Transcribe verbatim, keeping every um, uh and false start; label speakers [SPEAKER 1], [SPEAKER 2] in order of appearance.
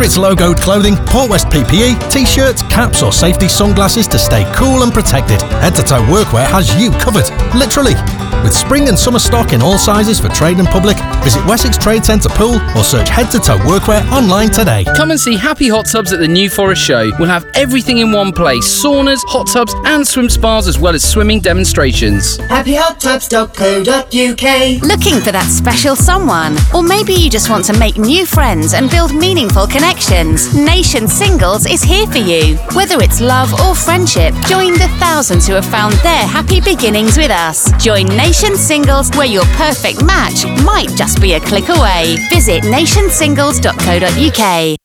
[SPEAKER 1] Whether it's logoed clothing, Port West P P E, t-shirts, caps or safety sunglasses to stay cool and protected, Head to Toe Workwear has you covered. Literally. With spring and summer stock in all sizes for trade and public, visit Wessex Trade Centre Pool or search Head to Toe Workwear online today.
[SPEAKER 2] Come and see Happy Hot Tubs at the New Forest Show. We'll have everything in one place: saunas, hot tubs and swim spas, as well as swimming demonstrations.
[SPEAKER 3] happy hot tubs dot co dot U K.
[SPEAKER 4] Looking for that special someone? Or maybe you just want to make new friends and build meaningful connections? Nation Singles is here for you. Whether it's love or friendship, join the thousands who have found their happy beginnings with us. Join Nation Singles, where your perfect match might just be a click away. Visit nation singles dot co dot U K.